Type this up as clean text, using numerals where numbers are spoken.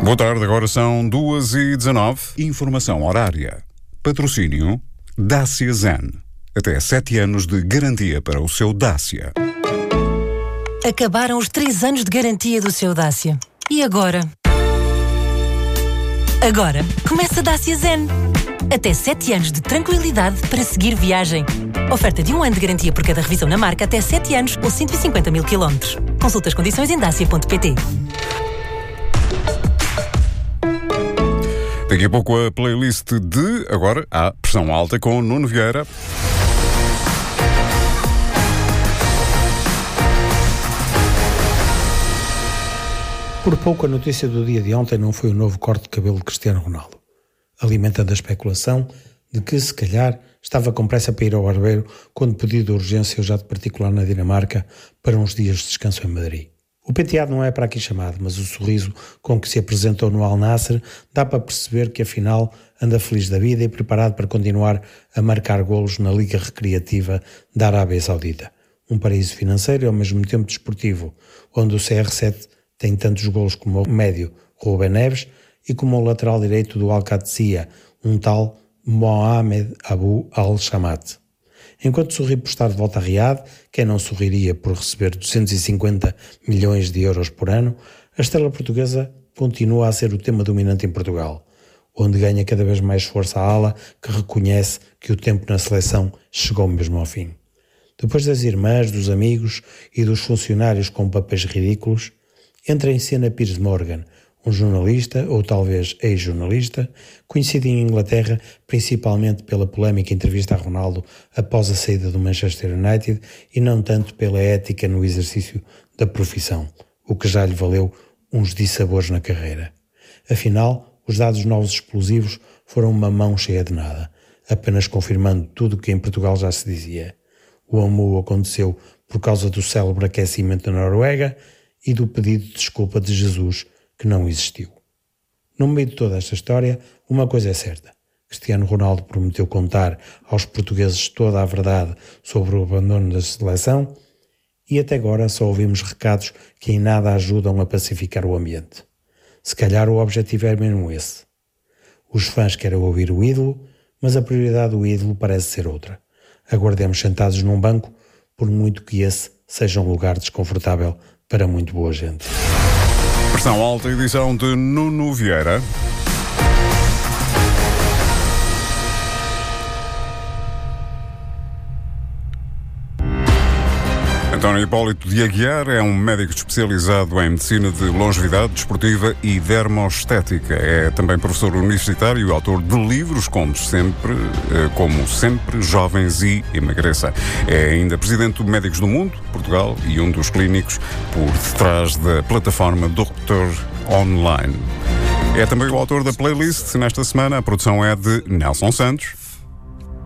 Boa tarde, agora são 2h19. Informação horária. Patrocínio Dacia Zen. Até 7 anos de garantia para o seu Dacia. Acabaram os 3 anos de garantia do seu Dacia. E agora? Agora começa a Dacia Zen. Até 7 anos de tranquilidade para seguir viagem. Oferta de 1 ano de garantia por cada revisão na marca até 7 anos ou 150 mil quilómetros. Consulta as condições em dacia.pt. Daqui a pouco a playlist de Agora há Pressão Alta com Nuno Vieira. Por pouco a notícia do dia de ontem não foi o novo corte de cabelo de Cristiano Ronaldo, alimentando a especulação de que, se calhar, estava com pressa para ir ao barbeiro quando pediu de urgência o jato particular na Dinamarca para uns dias de descanso em Madrid. O penteado não é para aqui chamado, mas o sorriso com que se apresentou no Al Nassr dá para perceber que afinal anda feliz da vida e preparado para continuar a marcar golos na Liga Recreativa da Arábia Saudita. Um paraíso financeiro e ao mesmo tempo desportivo, onde o CR7 tem tantos golos como o médio Rubén Neves e como o lateral direito do Al-Qadsiya, um tal Mohamed Abu Al-Shamat. Enquanto sorri por estar de volta a Riad, quem não sorriria por receber 250 milhões de euros por ano, a estrela portuguesa continua a ser o tema dominante em Portugal, onde ganha cada vez mais força a ala que reconhece que o tempo na seleção chegou mesmo ao fim. Depois das irmãs, dos amigos e dos funcionários com papéis ridículos, entra em cena Piers Morgan, um jornalista, ou talvez ex-jornalista, conhecido em Inglaterra principalmente pela polémica entrevista a Ronaldo após a saída do Manchester United e não tanto pela ética no exercício da profissão, o que já lhe valeu uns dissabores na carreira. Afinal, os dados novos explosivos foram uma mão cheia de nada, apenas confirmando tudo o que em Portugal já se dizia. O amor aconteceu por causa do célebre aquecimento na Noruega e do pedido de desculpa de Jesus, que não existiu. No meio de toda esta história, uma coisa é certa. Cristiano Ronaldo prometeu contar aos portugueses toda a verdade sobre o abandono da seleção e até agora só ouvimos recados que em nada ajudam a pacificar o ambiente. Se calhar o objetivo é mesmo esse. Os fãs querem ouvir o ídolo, mas a prioridade do ídolo parece ser outra. Aguardemos sentados num banco, por muito que esse seja um lugar desconfortável para muito boa gente. Pressão Alta, edição de Nuno Vieira. António Hipólito de Aguiar é um médico especializado em medicina de longevidade desportiva e dermoestética. É também professor universitário e autor de livros como Sempre Jovens e Emagreça. É ainda presidente do Médicos do Mundo, Portugal, e um dos clínicos por detrás da plataforma Doutor Online. É também o autor da playlist. Nesta semana a produção é de Nelson Santos.